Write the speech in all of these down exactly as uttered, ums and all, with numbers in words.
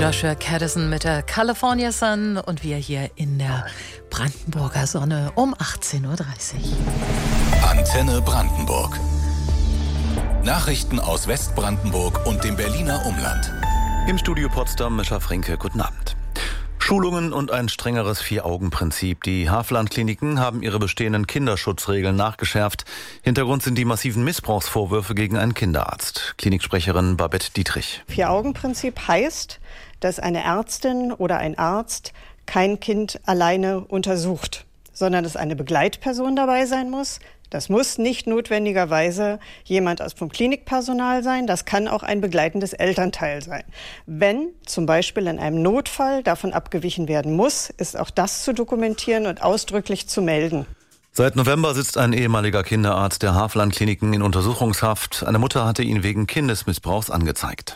Joshua Caddison mit der California Sun und wir hier in der Brandenburger Sonne um achtzehn Uhr dreißig. Antenne Brandenburg. Nachrichten aus Westbrandenburg und dem Berliner Umland. Im Studio Potsdam, Mischa Frinke, guten Abend. Schulungen und ein strengeres Vier-Augen-Prinzip. Die Haveland-Kliniken haben ihre bestehenden Kinderschutzregeln nachgeschärft. Hintergrund sind die massiven Missbrauchsvorwürfe gegen einen Kinderarzt. Kliniksprecherin Babette Dietrich. Vier-Augen-Prinzip heißt, dass eine Ärztin oder ein Arzt kein Kind alleine untersucht, sondern dass eine Begleitperson dabei sein muss. Das muss nicht notwendigerweise jemand aus vom Klinikpersonal sein, das kann auch ein begleitendes Elternteil sein. Wenn zum Beispiel in einem Notfall davon abgewichen werden muss, ist auch das zu dokumentieren und ausdrücklich zu melden. Seit November sitzt ein ehemaliger Kinderarzt der Haveland-Kliniken in Untersuchungshaft. Eine Mutter hatte ihn wegen Kindesmissbrauchs angezeigt.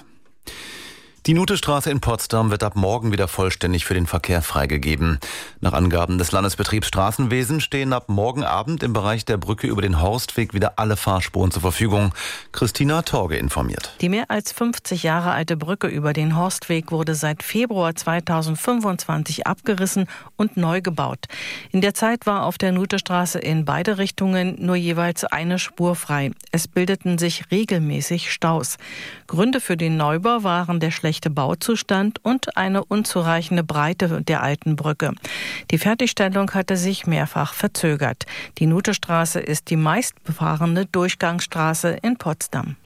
Die Nutestraße in Potsdam wird ab morgen wieder vollständig für den Verkehr freigegeben. Nach Angaben des Landesbetriebs Straßenwesen stehen ab morgen Abend im Bereich der Brücke über den Horstweg wieder alle Fahrspuren zur Verfügung. Christina Torge informiert. Die mehr als fünfzig Jahre alte Brücke über den Horstweg wurde seit Februar zweitausendfünfundzwanzig abgerissen und neu gebaut. In der Zeit war auf der Nutestraße in beide Richtungen nur jeweils eine Spur frei. Es bildeten sich regelmäßig Staus. Gründe für den Neubau waren der schlechte Bauzustand und eine unzureichende Breite der alten Brücke. Die Fertigstellung hatte sich mehrfach verzögert. Die Nutestraße ist die meistbefahrene Durchgangsstraße in Potsdam.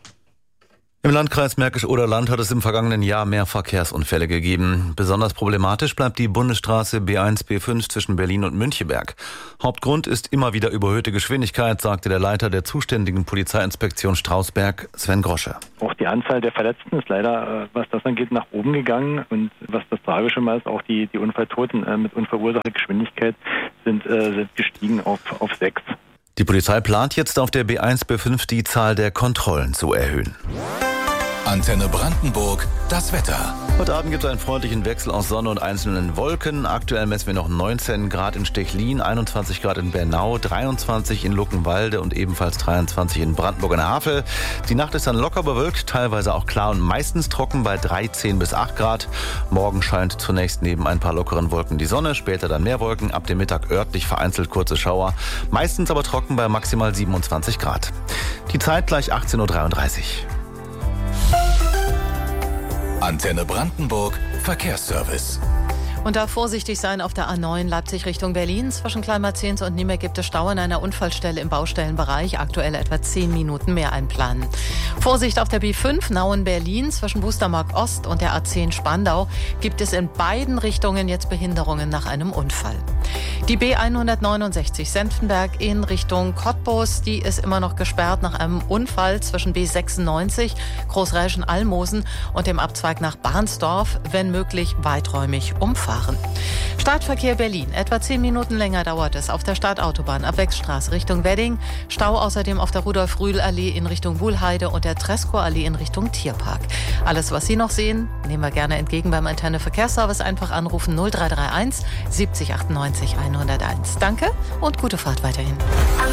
Im Landkreis Märkisch-Oderland hat es im vergangenen Jahr mehr Verkehrsunfälle gegeben. Besonders problematisch bleibt die Bundesstraße B eins B fünf zwischen Berlin und Müncheberg. Hauptgrund ist immer wieder überhöhte Geschwindigkeit, sagte der Leiter der zuständigen Polizeiinspektion Strausberg, Sven Grosche. Auch die Anzahl der Verletzten ist leider, was das angeht, nach oben gegangen. Und was das Tragische ist, auch die, die Unfalltoten mit unverursachter Geschwindigkeit sind, äh, sind gestiegen auf, auf sechs. Die Polizei plant jetzt auf der B eins B fünf die Zahl der Kontrollen zu erhöhen. Antenne Brandenburg, das Wetter. Heute Abend gibt es einen freundlichen Wechsel aus Sonne und einzelnen Wolken. Aktuell messen wir noch neunzehn Grad in Stechlin, einundzwanzig Grad in Bernau, dreiundzwanzig in Luckenwalde und ebenfalls dreiundzwanzig in Brandenburg an der Havel. Die Nacht ist dann locker bewölkt, teilweise auch klar und meistens trocken bei dreizehn bis acht Grad. Morgen scheint zunächst neben ein paar lockeren Wolken die Sonne, später dann mehr Wolken, ab dem Mittag örtlich vereinzelt kurze Schauer, meistens aber trocken bei maximal siebenundzwanzig Grad. Die Zeit gleich achtzehn Uhr dreiunddreißig. Antenne Brandenburg, Verkehrsservice. Und da vorsichtig sein auf der A neun Leipzig Richtung Berlin. Zwischen Kleinmarzens und Niemek gibt es Stau an einer Unfallstelle im Baustellenbereich. Aktuell etwa zehn Minuten mehr einplanen. Vorsicht auf der B fünf Nauen-Berlin. Zwischen Bustermark Ost und der A zehn Spandau gibt es in beiden Richtungen jetzt Behinderungen nach einem Unfall. Die B hundertneunundsechzig Senftenberg in Richtung Cottbus, die ist immer noch gesperrt nach einem Unfall zwischen B sechsundneunzig Großräschen-Almosen und dem Abzweig nach Bahnsdorf, wenn möglich weiträumig umfahren. Stadtverkehr Berlin. Etwa zehn Minuten länger dauert es auf der Stadtautobahn ab Wechstraße Richtung Wedding. Stau außerdem auf der Rudolf-Rühl-Allee in Richtung Wuhlheide und der Tresco-Allee in Richtung Tierpark. Alles, was Sie noch sehen, nehmen wir gerne entgegen beim Antenne Verkehrsservice. Einfach anrufen null drei drei eins siebzig achtundneunzig hunderteins. Danke und gute Fahrt weiterhin.